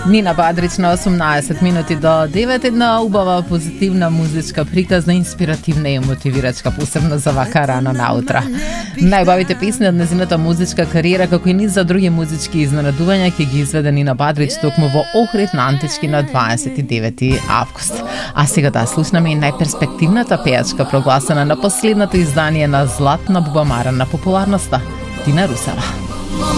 Нина Бадрич на 18 минути до 9, една убава, позитивна музичка приказна, инспиративна и мотивирачка, посебно за вака рано наутро. Најбавите песни од незината музичка кариера, како и низ за други музички изненадувања, ќе ги изведе Нина Бадрич токму во Охрид на Антички на 29 август. А сега да слушнаме и најперспективната пејачка, прогласена на последното издание на Златна бубамара на популарноста, Тина Русева.